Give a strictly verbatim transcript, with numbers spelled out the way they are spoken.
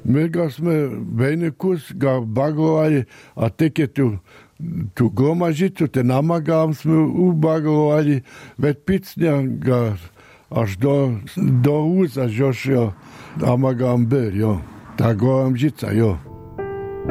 My ga sme vejnikus ga bagovali, a teke tu, tu gomažicu, ten amagám sme ubagovali, veď picňa ga až do, do úza, žož jo, amagám byl, jo. Ta gomažica, jo.